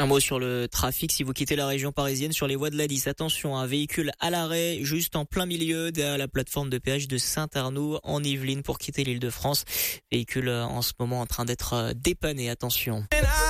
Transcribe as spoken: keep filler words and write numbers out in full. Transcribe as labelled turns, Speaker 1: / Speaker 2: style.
Speaker 1: Un mot sur le trafic. Si vous quittez la région parisienne sur les voies de l'A dix, attention, un véhicule à l'arrêt juste en plein milieu derrière la plateforme de péage de Saint-Arnoux en Yvelines pour quitter l'Île-de-France. Véhicule en ce moment en train d'être dépanné. Attention.